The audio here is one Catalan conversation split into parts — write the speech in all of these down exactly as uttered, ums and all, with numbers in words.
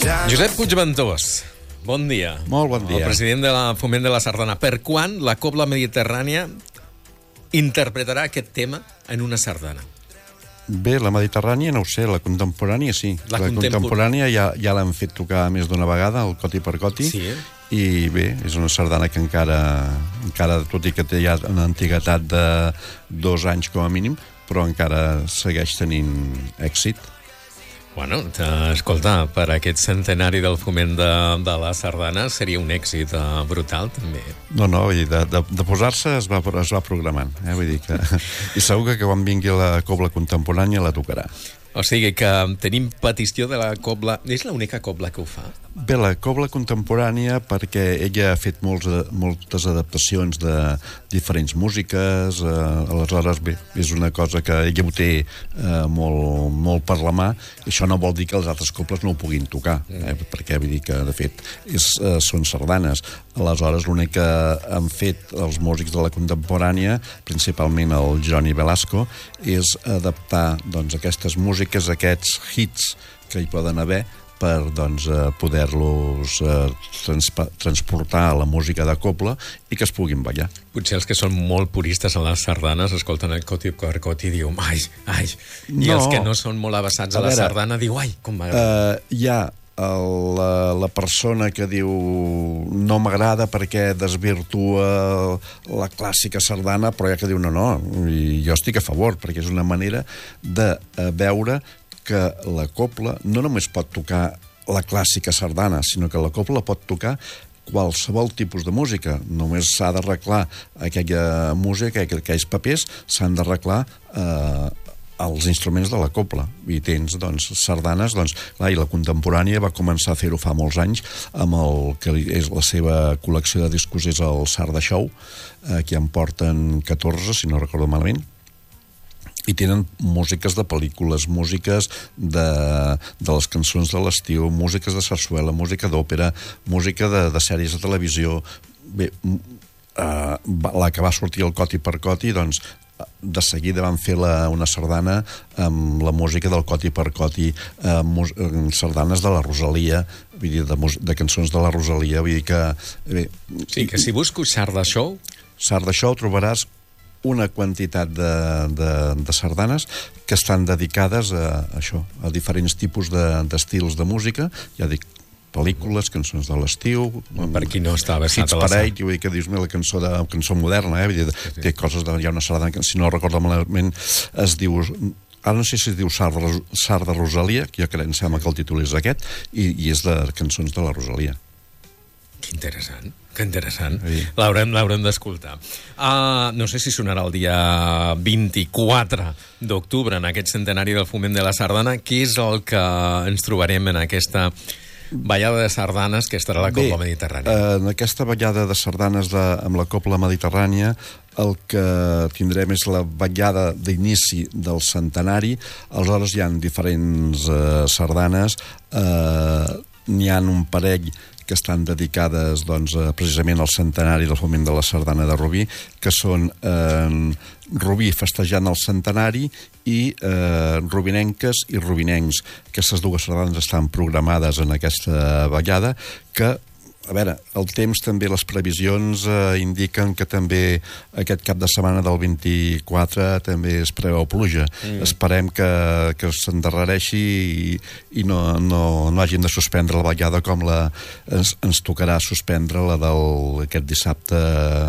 Josep Puigventós, bon dia. Molt bon dia. El president de la Foment de la Sardana. Per quan la Cobla Mediterrània interpretarà aquest tema en una sardana? Bé, la Mediterrània no ho sé, la contemporània sí. La La, contempor- contemporània ja, ja l'han fet tocar més d'una vegada, el Coti per Coti. Sí, eh? I bé, és una sardana que encara, encara tot i que té ja una antiguitat de dos anys com a mínim, però encara segueix tenint èxit. Bueno, escolta, per aquest centenari del foment de, de la sardana seria un èxit uh, brutal, també. No, no, vull dir, de, de, de posar-se es va, es va programant, eh? Vull dir que... I segur que quan vingui la cobla contemporània la tocarà. O sigui que tenim petició de la cobla... És l'única cobla que ho fa? Bé, la cobla contemporània, perquè ella ha fet molts, moltes adaptacions de diferents músiques, eh, aleshores, bé, és una cosa que ella ho té eh, molt, molt per la mà, i això no vol dir que les altres cobles no ho puguin tocar, eh, perquè vull dir que, de fet, és, eh, són sardanes. Aleshores, l'únic que han fet els músics de la contemporània, principalment el Johnny Velasco, és adaptar doncs, aquestes músiques, aquests hits que hi poden haver, per doncs, eh, poder-los eh, transpa- transportar a la música de cobla i que es puguin ballar. Potser els que són molt puristes en les sardanes escolten el Coti per Coti i diuen ai, ai, i No. els que no són molt avasats a, A la veure, sardana diuen ai, com m'agrada. Eh, hi ha el, la, la persona que diu no m'agrada perquè desvirtua la clàssica sardana, però hi ha que diu no, no, i jo estic a favor, perquè és una manera de eh, veure que la cobla no només pot tocar la clàssica sardana, sinó que la cobla pot tocar qualsevol tipus de música. Només s'ha d'arreglar aquella música, aquells papers, s'han d'arreglar eh, els instruments de la cobla. I tens, doncs, sardanes, doncs, clar, i la contemporània va començar a fer-ho fa molts anys amb el que és la seva col·lecció de discos, és el Sarda Show, eh, que en porten catorze, si no recordo malament, i tenen músiques de pel·lícules, músiques de, de les cançons de l'estiu, músiques de sarsuela, música d'òpera, música de, de sèries de televisió. Bé, uh, la que va sortir el Coti per Coti, doncs, de seguida van fer la, una sardana amb la música del Coti per Coti, eh, mus, eh, sardanes de la Rosalia, vull dir, de, de cançons de la Rosalia, vull dir que... Bé, Sí, que si busco Sarda Show... Sarda Show trobaràs una quantitat de, de, de sardanes que estan dedicades a, a això, a diferents tipus d'estils de, de música, ja dic, pel·lícules, cançons de l'estiu... Per qui no està avesat hits a la per ell, vull dir que dius-me la cançó, de, cançó moderna, eh? Vull dir, Sí, sí. té coses de... Hi ha una sardana que, si no recordo malament, es diu... Ara no sé si es diu Sarda, Sarda Rosalia, que jo crec, em sembla que el títol és aquest, i, i és de cançons de la Rosalia. Que interessant, que interessant. Sí. L'haurem l'haurem d'escoltar. Uh, no sé si sonarà el dia vint-i-quatre d'octubre, en aquest centenari del foment de la sardana. Què és el que ens trobarem en aquesta ballada de sardanes que estarà a la Cobla Mediterrània? Bé, en aquesta ballada de sardanes de, amb la Cobla Mediterrània, el que tindrem és la ballada d'inici del centenari. Aleshores hi ha diferents eh, sardanes, eh, n'hi ha un parell que estan dedicades doncs, precisament al centenari del foment de la sardana de Rubí, que són eh, Rubí festejant el centenari i eh, rubinenques i rubinencs. Aquestes dues sardanes estan programades en aquesta ballada, que, a veure, el temps també, les previsions eh, indiquen que també aquest cap de setmana del vint-i-quatre també es preveu pluja. Mm. Esperem que, que s'endarrereixi i, i no, no, no hagin de suspendre la ballada com la, ens, ens tocarà suspendre la del aquest dissabte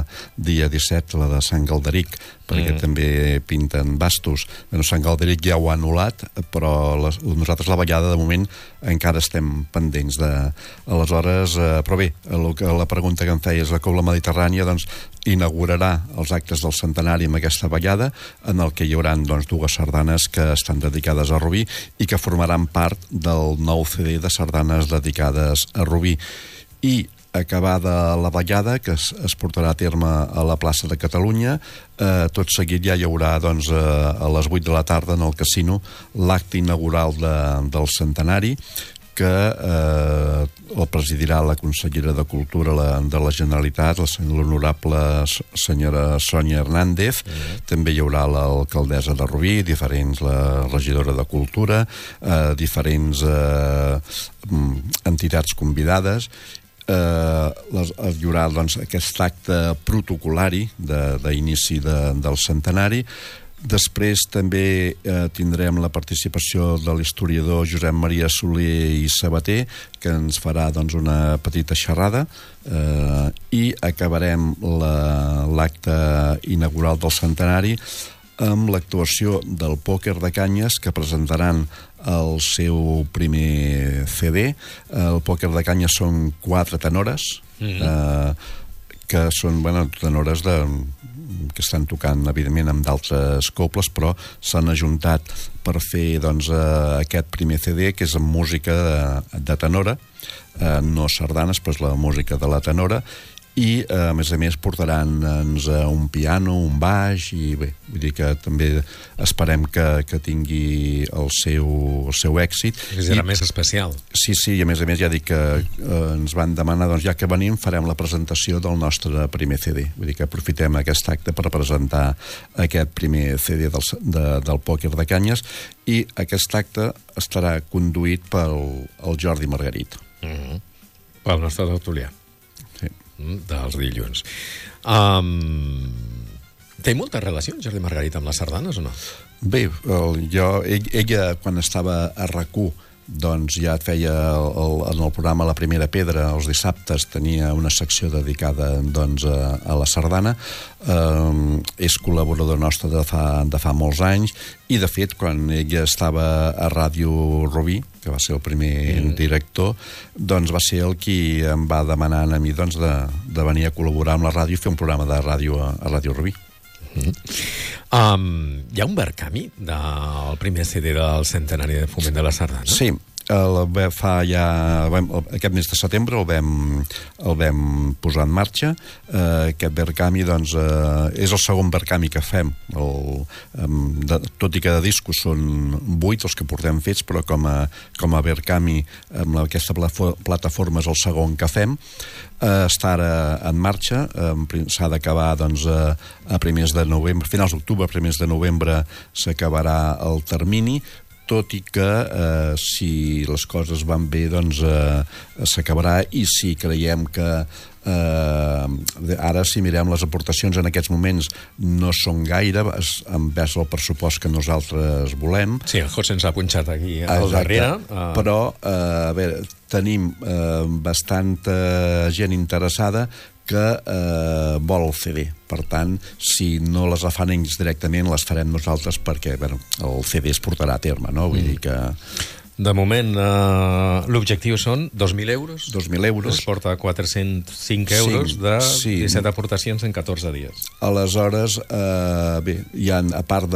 dia disset, la de Sant Galderic, perquè mm. també pinten bastos. Bueno, Sant Galderic ja ho ha anul·lat, però les, nosaltres la ballada de moment encara estem pendents de... Aleshores, eh, però bé, el que, la pregunta que em feies, la Cobla Mediterrània doncs, inaugurarà els actes del centenari amb aquesta ballada, en el que hi haurà doncs, dues sardanes que estan dedicades a Rubí i que formaran part del nou C D de sardanes dedicades a Rubí. I acabada la ballada, que es, es portarà a terme a la plaça de Catalunya, eh, tot seguit ja hi haurà doncs, eh, a les vuit de la tarda en el casino l'acte inaugural de, del centenari, que eh, el presidirà la consellera de Cultura la, de la Generalitat, l'honorable senyora Sònia Hernández. Mm-hmm. També hi haurà l'alcaldessa de Rubí, diferents, la regidora de Cultura, eh, diferents eh, entitats convidades. Eh, les, hi haurà doncs, aquest acte protocolari d'inici de, de, del centenari. Després també eh, tindrem la participació de l'historiador Josep Maria Soler i Sabater, que ens farà doncs, una petita xerrada, eh, i acabarem l'acte inaugural del centenari amb l'actuació del Pòquer de Canyes, que presentaran el seu primer C D. El Pòquer de Canyes són quatre tenores, mm-hmm. eh, que són bueno, tenores de... que estan tocant, evidentment, amb d'altres cobles, però s'han ajuntat per fer doncs, eh, aquest primer C D, que és amb música de, de tenora, eh, no sardanes, però és la música de la tenora, i, eh, a més a més, portaran doncs, un piano, un baix, i bé, vull dir que també esperem que, que tingui el seu, el seu èxit. És I, més especial. Sí, sí, i a més a més ja dic que eh, ens van demanar, doncs ja que venim farem la presentació del nostre primer C D. Vull dir que aprofitem aquest acte per presentar aquest primer C D del, de, del Pòquer de Canyes, i aquest acte estarà conduït pel el Jordi Margarit. Mm-hmm. Pel nostre tertulià. Sí. Dels dilluns. Um, té molta relació Jordi Margarit amb les sardanes o no? Bé, el, jo, ell, ella quan estava a RAC1 doncs ja et feia el, el, en el programa La Primera Pedra, els dissabtes tenia una secció dedicada doncs, a, a la sardana. Eh, és col·laborador nostre de fa, de fa molts anys, i de fet quan ella estava a Ràdio Rubí, que va ser el primer mm. director, doncs va ser el qui em va demanar a mi doncs, de, de venir a col·laborar amb la ràdio i fer un programa de ràdio a, a Ràdio Rubí. Mm-hmm. Um, hi ha un Verkami del primer C D del centenari de Foment de la Sardana? Sí, el, fa ja, aquest mes de setembre el vam, el vam posar en marxa. Eh, aquest Verkami doncs, eh, és el segon Verkami que fem. El, de, tot i que de discos són vuit els que portem fets, però com a, com a Verkami amb aquesta plataforma és el segon que fem. Uh, està ara en marxa, uh, s'ha d'acabar doncs, uh, a primers de novembre, finals d'octubre, primers de novembre s'acabarà el termini, tot i que uh, si les coses van bé doncs uh, s'acabarà, i si creiem que Uh, ara si mirem les aportacions en aquests moments no són gaire envers el pressupost que nosaltres volem. Sí, el José ens ha punxat aquí al darrere. Uh... Però uh, a veure, tenim uh, bastanta gent interessada que eh, vol el C D. Per tant, si no les fan ells directament, les farem nosaltres perquè bueno, el C D es portarà a terme, no? Vull mm. dir que... De moment, uh, l'objectiu són dos mil euros. dos mil euros. Es porta quatre-cents cinc euros sí, de sí. disset aportacions en catorze dies. Aleshores, eh, bé, hi ha, a part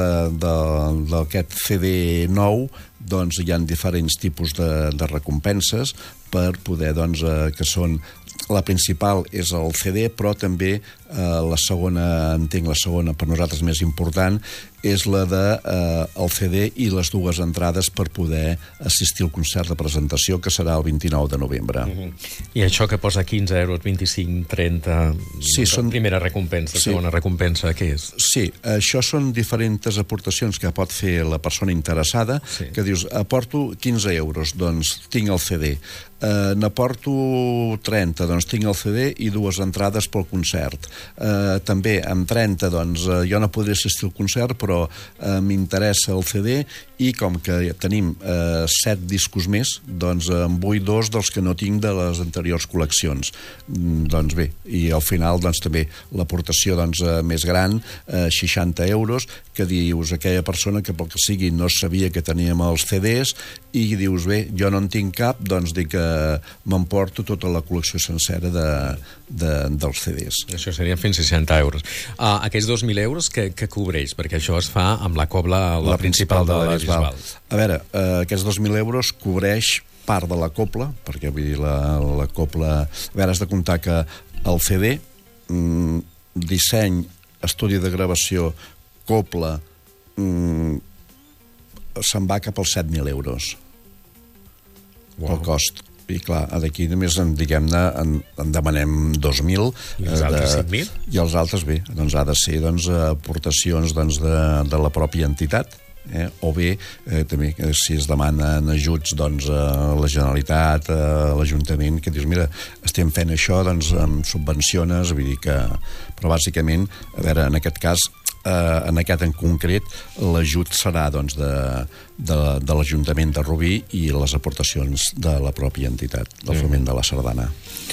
d'aquest C D nou, doncs hi ha diferents tipus de, de recompenses per poder, doncs, eh, que són... La principal és el C D, però també eh, la segona, entenc la segona per nosaltres més important, és la de eh, el C D i les dues entrades per poder assistir al concert de presentació, que serà el vint-i-nou de novembre. Mm-hmm. I això que posa quinze euros, vint-i-cinc, trenta... Sí, són... Primera recompensa, sí. Segona recompensa, què és? Sí, això són diferents aportacions que pot fer la persona interessada, sí. Que dius, aporto quinze euros, doncs tinc el C D. Uh, n'aporto trenta, doncs tinc el C D i dues entrades pel concert. Uh, també amb trenta, doncs uh, jo no podré assistir al concert, però uh, m'interessa el C D, i com que tenim uh, set discos més, doncs en vull dos dels que no tinc de les anteriors col·leccions. Mm, doncs bé, i al final doncs també l'aportació doncs, uh, més gran, uh, seixanta euros, que dius aquella persona que pel que sigui no sabia que teníem els C Ds, i dius bé, jo no en tinc cap, doncs dic que m'emporto tota la col·lecció sencera de, de, dels C Ds. Això seria fins seixanta euros. Uh, aquests dos mil euros que, que cobreix? Perquè això es fa amb la cobla la, la principal, principal de la, la Bisbal. A veure, uh, aquests dos mil euros cobreix part de la cobla, perquè vull dir, la, la cobla... A veure, has de comptar que el C D, mm, disseny, estudi de gravació, cobla, mm, se'n va cap als set mil euros. Wow. El cost. I clar, d'aquí només en, diguem-ne, en, en demanem dos mil. I els altres cinc mil? I els altres, bé, doncs ha de ser doncs, aportacions doncs, de, de la pròpia entitat. Eh? O bé, eh, també, eh, si es demanen ajuts doncs, a la Generalitat, a l'Ajuntament, que dius, mira, estem fent això, doncs em subvenciones, vull dir que... Però bàsicament, a veure, en aquest cas, eh, en aquest en concret, l'ajut serà doncs, de, de, de l'Ajuntament de Rubí i les aportacions de la pròpia entitat, del Foment de la Sardana.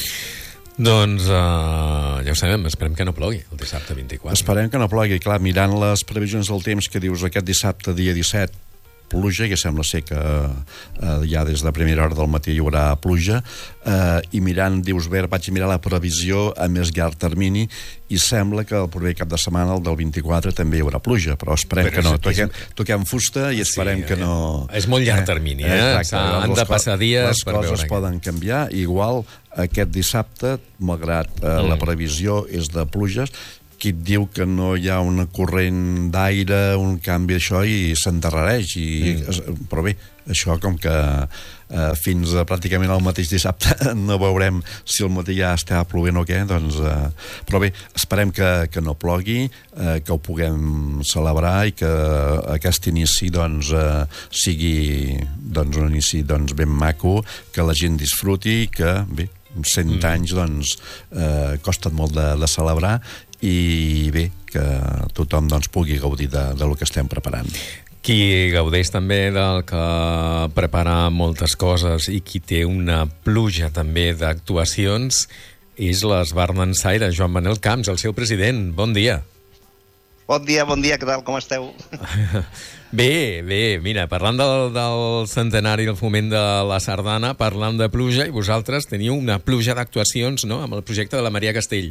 Doncs uh, ja ho sabem, esperem que no plogui el dissabte vint-i-quatre. Esperem que no plogui, clar, mirant les previsions del temps que dius aquest dissabte, dia disset, pluja, que sembla ser que eh, ja des de primera hora del matí hi haurà pluja, eh, i mirant, dius, bé, vaig mirar la previsió a més llarg termini i sembla que el proper cap de setmana, el del vint-i-quatre, també hi haurà pluja, però esperem però que no. Toquem, toquem fusta i esperem sí, que no... És molt llarg termini, eh? eh? Exacte, han de passar dies les per veure. Les coses poden canviar, igual aquest dissabte, malgrat eh, mm. la previsió és de pluges, qui et diu que no hi ha una corrent d'aire, un canvi d'això, i s'endarrereix. I, mm. Però bé, això com que eh, fins a pràcticament al mateix dissabte no veurem si el matí ja està plovent o què, doncs... Eh, però bé, esperem que, que no plogui, eh, que ho puguem celebrar i que aquest inici doncs, eh, sigui doncs, un inici doncs, ben maco, que la gent disfruti, que bé, cent mm. anys doncs, eh, costen molt de, de celebrar, i bé, que tothom doncs, pugui gaudir de, de lo que estem preparant. Qui gaudeix també del que prepara moltes coses i qui té una pluja també d'actuacions és l'Esbar d'Ensaire, Joan Manel Camps, el seu president. Bon dia. Bon dia, bon dia, què tal, com esteu? Bé, bé, mira, parlant del, del centenari del Foment de la Sardana, parlant de pluja, i vosaltres teniu una pluja d'actuacions, no?, amb el projecte de la Maria Castell.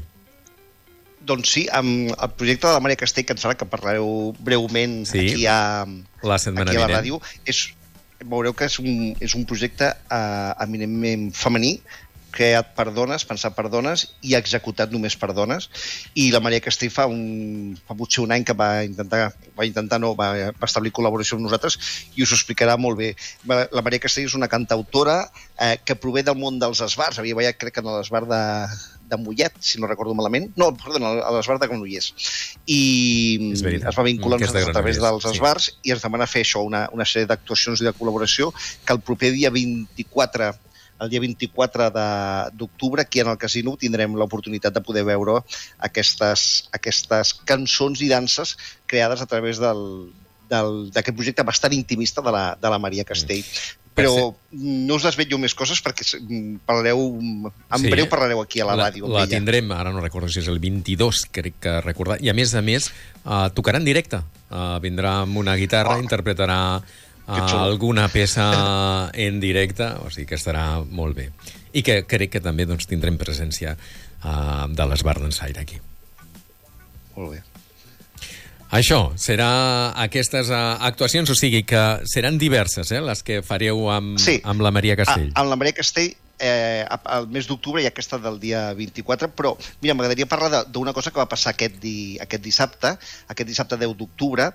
Doncs sí, amb el projecte de la Maria Castell, que em sembla que parlareu breument sí, aquí, a, la aquí a la ràdio, és, veureu que és un, és un projecte eh, eminentment femení, creat per dones, pensat per dones i executat només per dones. I la Maria Castell fa, un, fa potser un any que va intentar, va intentar no, va, va establir col·laboració amb nosaltres i us ho explicarà molt bé. La Maria Castell és una cantautora eh, que prové del món dels esbars. Havia ballat, crec que en l'esbar de, de Mollet, si no recordo malament. No, perdona, a l'esbar de Granollers. I es va vincular a través dels esbars sí. i ens demana fer això, una, una sèrie d'actuacions i de col·laboració que el proper dia vint-i-quatre el dia vint-i-quatre d'octubre, aquí en el casino, tindrem l'oportunitat de poder veure aquestes, aquestes cançons i danses creades a través d'aquest projecte bastant intimista de la, de la Maria Castell. Però no us desvetllo més coses perquè parlareu, en sí, breu parlareu aquí a la, la ràdio. La tindrem, ara no recordo si és el vint-i-dos, crec que recordar. I a més a més, uh, tocarà en directe. Uh, vindrà amb una guitarra, oh. interpretarà Uh, alguna peça en directe, o sigui que estarà molt bé. I que crec que també doncs, tindrem presència uh, de l'Esbar d'Ensaire aquí. Molt bé. Això, serà aquestes uh, actuacions, o sigui que seran diverses, eh, les que fareu amb, sí. amb la Maria Castell. A, amb la Maria Castell, eh, al mes d'octubre hi ha aquesta del dia vint-i-quatre, però mira, m'agradaria parlar d'una cosa que va passar aquest, di, aquest dissabte, aquest dissabte deu d'octubre.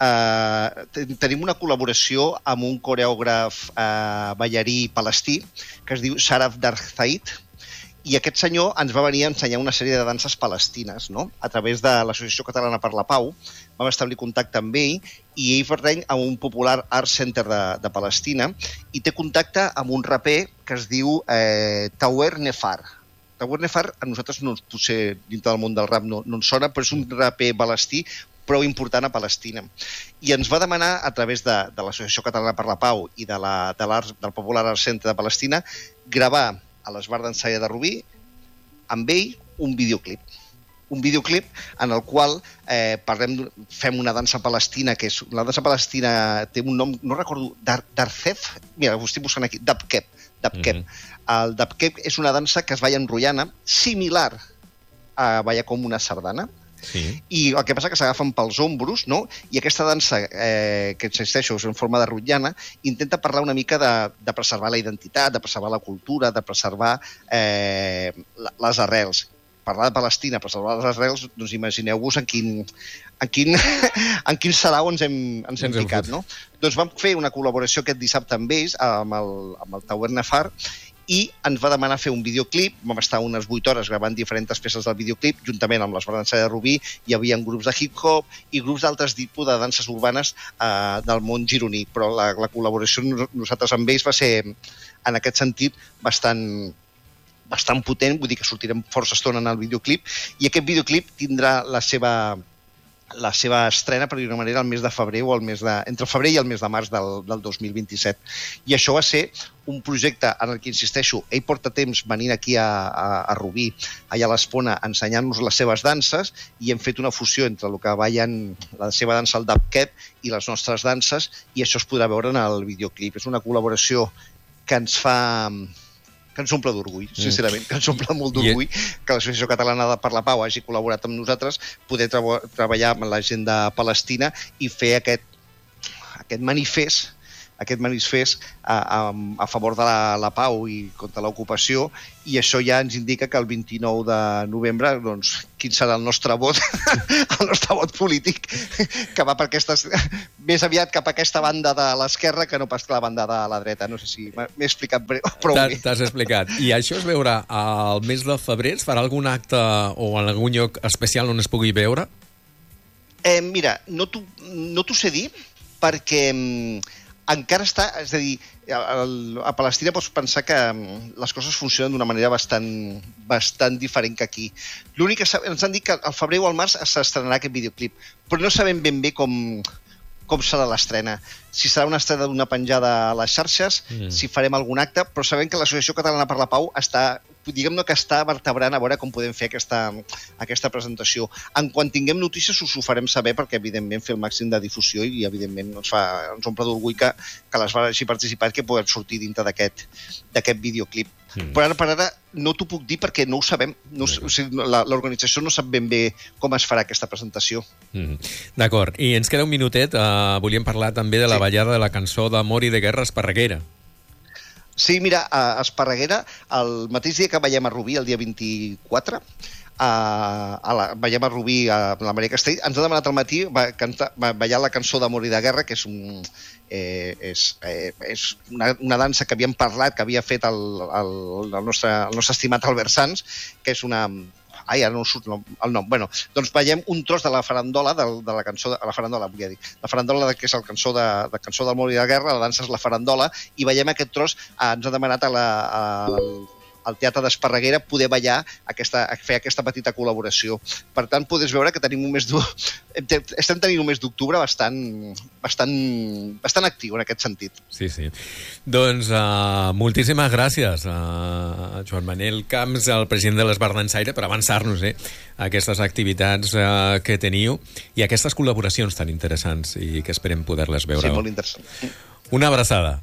Eh, tenim una col·laboració amb un coreògraf eh, ballarí palestí que es diu Sharaf Darzaid, i aquest senyor ens va venir a ensenyar una sèrie de danses palestines, no? A través de l'Associació Catalana per la Pau. Vam establir contacte amb ell i ell pertany a un popular art center de, de Palestina i té contacte amb un raper que es diu eh, Tawer Nefar. Tawer Nefar a nosaltres no, potser dintre del món del rap no, no ens sona, però és un raper palestí prou important a Palestina. I ens va demanar, a través de, de l'Associació Catalana per la Pau i de la, de del Popular Art Center de Palestina, gravar a l'Esbar d'Ensaire de Rubí, amb ell, un videoclip. Un videoclip en el qual eh, parlem, fem una dansa palestina, que és, la dansa palestina té un nom, no recordo, Dar, Darcef, mira, ho estic buscant aquí, Dabkeb. Dabkeb. Mm-hmm. El Dabkeb és una dansa que es balla en rotllana, similar a ballar com una sardana, sí. I el que passa que s'agafen pels ombros, no? I aquesta dansa, eh, que insisteixo, és en forma de rotllana, intenta parlar una mica de, de preservar la identitat, de preservar la cultura, de preservar eh, les arrels. Parlar de Palestina, preservar les arrels, doncs imagineu-vos en quin, en quin, en quin sarau ens hem, ens hem picat, no? Doncs vam fer una col·laboració aquest dissabte amb ells, amb el, amb el Tawer Nefar, i ens va demanar fer un videoclip. Vam estar unes vuit hores gravant diferents peces del videoclip, juntament amb l'Esbardansaire de Rubí. Hi havia grups de hip-hop i grups d'altres tipus de danses urbanes eh, del món gironí, però la, la col·laboració nosaltres amb ells va ser, en aquest sentit, bastant bastant potent, vull dir que sortirem força estona en el videoclip, i aquest videoclip tindrà la seva, la seva estrena, per dir-ho d'una manera, el mes de febrer o el mes de, entre el febrer i el mes de març del, del dos mil vint-i-set. I això va ser un projecte en el que, insisteixo, ell porta temps venint aquí a, a, a Rubí, allà a l'Espona, ensenyant-nos les seves danses, i hem fet una fusió entre el que ballen la seva dansa, el dubstep, i les nostres danses, i això es podrà veure en el videoclip. És una col·laboració que ens fa... que ens omple d'orgull, sincerament, que ens omple molt d'orgull que l'Associació Catalana per la Pau hagi col·laborat amb nosaltres, poder tra treballar amb la gent de Palestina i fer aquest, aquest manifest aquest manifest a, a, a favor de la, la pau i contra l'ocupació, i això ja ens indica que el vint-i-nou de novembre, doncs, quin serà el nostre vot, el nostre vot polític, que va per aquestes, més aviat cap a aquesta banda de l'esquerra que no pas la banda de la dreta. No sé si m'he explicat prou bé. T'has explicat. I això es veurà al mes de febrer? Es farà algun acte o en algun lloc especial on es pugui veure? Eh, mira, no t'ho no t'ho sé dir perquè encara està, és a dir, a Palestina pots pensar que les coses funcionen d'una manera bastant, bastant diferent que aquí. L'únic que ens han dit que al febrer o al març s'estrenarà aquest videoclip, però no sabem ben bé com, com serà l'estrena. Si serà una estrena d'una penjada a les xarxes, mm. si farem algun acte, però sabem que l'Associació Catalana per la Pau està, diguem-ne que està vertebrant a veure com podem fer aquesta, aquesta presentació. En quan tinguem notícies us ho farem saber, perquè evidentment fer el màxim de difusió i evidentment ens, fa, ens omple d'orgull que, que les va hagi participat, que poden sortir dintre d'aquest d'aquest videoclip. Mm. Però ara per ara no t'ho puc dir perquè no ho sabem. No, o sigui, l'organització no sap ben bé com es farà aquesta presentació. Mm. D'acord. I ens queda un minutet. Uh, volíem parlar també de la sí. ballada de la cançó d'Amor i de Guerra Esparreguera. Sí, mira, a Esparreguera, el mateix dia que veiem a Rubí, el dia vint-i-quatre, a, a la, veiem a Rubí a la Maria Castell, ens ha demanat al matí va, cantar, va ballar la cançó d'Amor i de Guerra, que és, un, eh, és, eh, és una, una dansa que havíem parlat, que havia fet el, el, el, nostre, el nostre estimat Albert Sanz, que és una... Ai, ara no surt el nom. Bueno, doncs veiem un tros de la farandola, de, de la cançó, de, la farandola, volia dir, la farandola de, que és el cançó de, de cançó del Món i de la Guerra, la dansa és la farandola, i veiem aquest tros, eh, ens ha demanat a la, a, al Teatre d'Esparreguera poder ballar, aquesta, fer aquesta petita col·laboració. Per tant, podés veure que tenim un mes estem tenint un mes d'octubre bastant, bastant, bastant actiu en aquest sentit. Sí, sí. Doncs uh, moltíssimes gràcies a Joan Manel Camps, el president de l'Esbardansaire, per avançar-nos eh, a aquestes activitats uh, que teniu i aquestes col·laboracions tan interessants i que esperem poder-les veure. Sí, molt interessant. Una abraçada.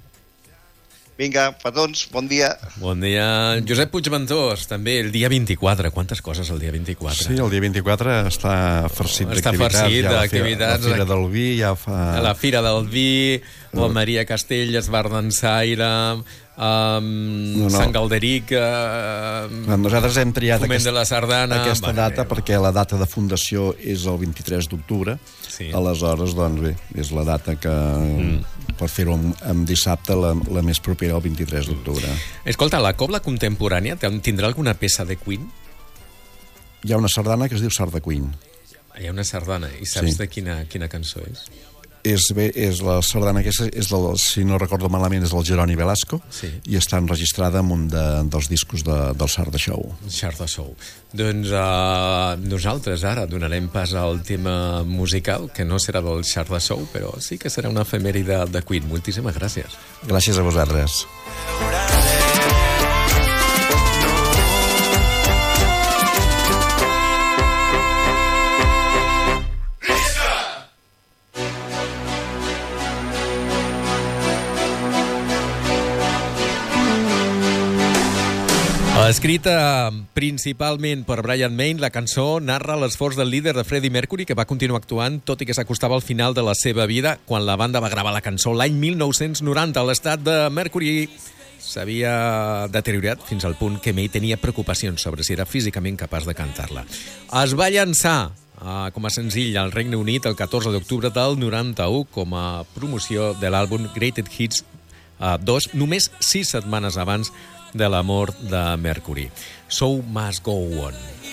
Vinga, petons, bon dia. Bon dia. Josep Puigventós, també el dia vint-i-quatre. Quantes coses el dia vint-i-quatre? Sí, el dia vint-i-quatre està farcit està d'activitats. Farcit ja d'activitats. La Fira del Vi ja fa... La Fira del Vi, la Maria Castell, Esbardansaire, um, no, no. Sant Galderic... Uh, Nosaltres hem triat aquest, de la Sardana, aquesta bueno, data bé, perquè la data de fundació és el vint-i-tres d'octubre. Sí. Aleshores, doncs bé, és la data que... Mm. per fer-ho en dissabte, la, la més propera, el vint-i-tres d'octubre. Escolta, la cobla contemporània tindrà alguna peça de Queen? Hi ha una sardana que es diu Sarda Queen. Hi ha una sardana, i saps sí. de quina, quina cançó és? És, bé, és la sardana aquesta, és del, si no recordo malament, és del Jeroni Velasco, sí. i està enregistrada en un de, dels discos de, del Sarda Show. Sarda Show. Doncs uh, nosaltres ara donarem pas al tema musical, que no serà del Sarda Show, però sí que serà una efemèride de Queen. Moltíssimes gràcies. Gràcies a vosaltres. Escrita principalment per Brian May, la cançó narra l'esforç del líder de Freddie Mercury, que va continuar actuant tot i que s'acostava al final de la seva vida quan la banda va gravar la cançó l'any mil nou-cents noranta. L'estat de Mercury s'havia deteriorat fins al punt que May tenia preocupacions sobre si era físicament capaç de cantar-la. Es va llançar uh, com a senzill al Regne Unit el catorze d'octubre del noranta-u com a promoció de l'àlbum Greatest Hits uh, dos, només sis setmanes abans de la mort de Mercury. Show must go on.